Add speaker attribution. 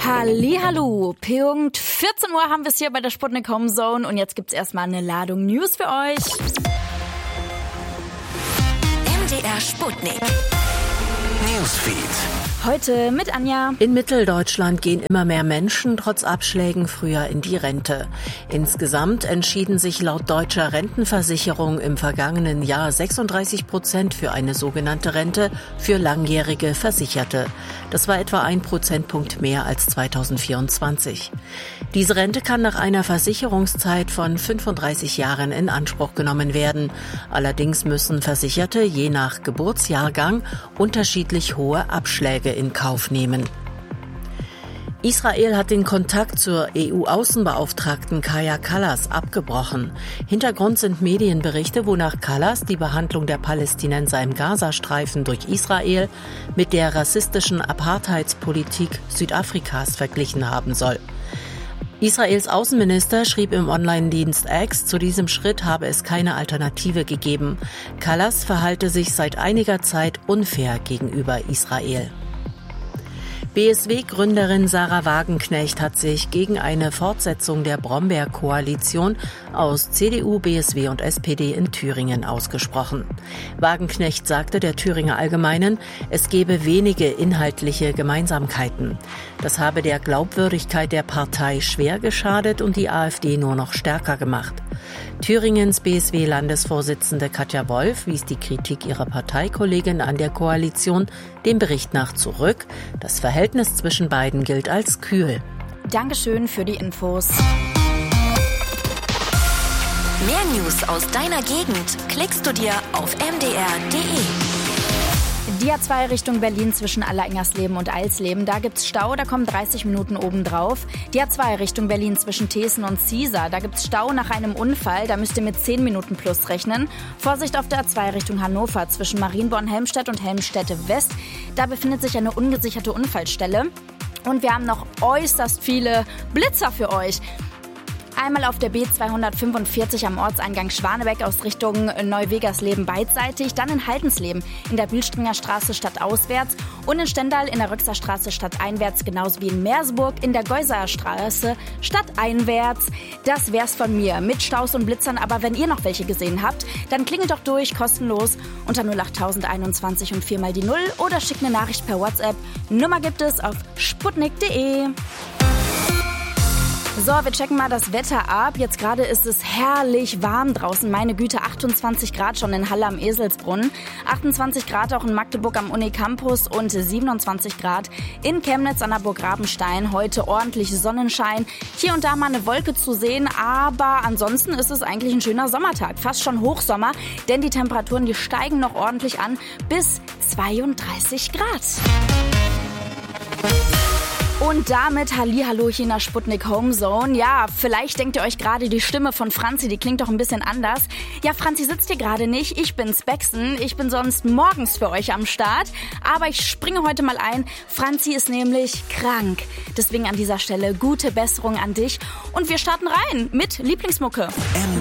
Speaker 1: Hallihallo, Punkt 14 Uhr haben wir es hier bei der Sputnik Home Zone und jetzt gibt's erstmal eine Ladung News für euch.
Speaker 2: MDR Sputnik Newsfeed.
Speaker 1: Heute mit Anja.
Speaker 3: In Mitteldeutschland gehen immer mehr Menschen trotz Abschlägen früher in die Rente. Insgesamt entschieden sich laut deutscher Rentenversicherung im vergangenen Jahr 36% für eine sogenannte Rente für langjährige Versicherte. Das war etwa 1 Prozentpunkt mehr als 2024. Diese Rente kann nach einer Versicherungszeit von 35 Jahren in Anspruch genommen werden. Allerdings müssen Versicherte je nach Geburtsjahrgang unterschiedlich hohe Abschläge in Kauf nehmen. Israel hat den Kontakt zur EU-Außenbeauftragten Kaja Kallas abgebrochen. Hintergrund sind Medienberichte, wonach Kallas die Behandlung der Palästinenser im Gazastreifen durch Israel mit der rassistischen Apartheidspolitik Südafrikas verglichen haben soll. Israels Außenminister schrieb im Online-Dienst X, zu diesem Schritt habe es keine Alternative gegeben. Kallas verhalte sich seit einiger Zeit unfair gegenüber Israel. BSW-Gründerin Sarah Wagenknecht hat sich gegen eine Fortsetzung der Brombeer-Koalition aus CDU, BSW und SPD in Thüringen ausgesprochen. Wagenknecht sagte der Thüringer Allgemeinen, es gebe wenige inhaltliche Gemeinsamkeiten. Das habe der Glaubwürdigkeit der Partei schwer geschadet und die AfD nur noch stärker gemacht. Thüringens BSW-Landesvorsitzende Katja Wolf wies die Kritik ihrer Parteikollegin an der Koalition dem Bericht nach zurück. Das Verhältnis zwischen beiden gilt als kühl.
Speaker 1: Dankeschön für die Infos.
Speaker 2: Mehr News aus deiner Gegend klickst du dir auf mdr.de.
Speaker 1: Die A2 Richtung Berlin zwischen Allerengersleben und Eilsleben, da gibt's Stau, da kommen 30 Minuten obendrauf. Die A2 Richtung Berlin zwischen Thesen und Ziesar, da gibt's Stau nach einem Unfall, da müsst ihr mit 10 Minuten plus rechnen. Vorsicht auf der A2 Richtung Hannover zwischen Marienborn-Helmstedt und Helmstedt-West, da befindet sich eine ungesicherte Unfallstelle. Und wir haben noch äußerst viele Blitzer für euch. Einmal auf der B245 am Ortseingang Schwanebeck aus Richtung Neuwegersleben beidseitig, dann in Haldensleben in der Bühlstringer Straße stadtauswärts und in Stendal in der Röxer Straße stadteinwärts, genauso wie in Merseburg in der Geusaer Straße stadteinwärts. Das wär's von mir mit Staus und Blitzern, aber wenn ihr noch welche gesehen habt, dann klingelt doch durch, kostenlos unter 08021 und 4 mal die 0 oder schickt eine Nachricht per WhatsApp. Nummer gibt es auf sputnik.de. So, wir checken mal das Wetter ab. Jetzt gerade ist es herrlich warm draußen. Meine Güte, 28 Grad schon in Halle am Eselsbrunn. 28 Grad auch in Magdeburg am Unicampus und 27 Grad in Chemnitz an der Burg Rabenstein. Heute ordentlich Sonnenschein. Hier und da mal eine Wolke zu sehen, aber ansonsten ist es eigentlich ein schöner Sommertag. Fast schon Hochsommer, denn die Temperaturen, die steigen noch ordentlich an bis 32 Grad. Und damit Hallihallo hier in der Sputnik Home Zone. Ja, vielleicht denkt ihr euch gerade, die Stimme von Franzi, die klingt doch ein bisschen anders. Ja, Franzi sitzt hier gerade nicht. Ich bin's, Bexen. Ich bin sonst morgens für euch am Start. Aber ich springe heute mal ein. Franzi ist nämlich krank. Deswegen an dieser Stelle gute Besserung an dich. Und wir starten rein mit Lieblingsmucke.